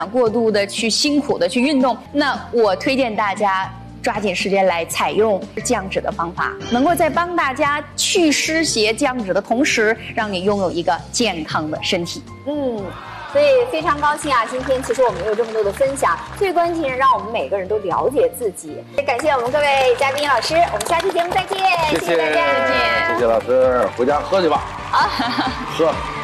过度的去辛苦的去运动，那我推荐大家抓紧时间来采用降脂的方法，能够在帮大家去湿邪降脂的同时，让你拥有一个健康的身体。 所以非常高兴啊！今天其实我们有这么多的分享，最关键是让我们每个人都了解自己。感谢我们各位嘉宾老师，我们下期节目再见，谢谢大家， 谢谢老师，回家喝去吧。 好， 喝。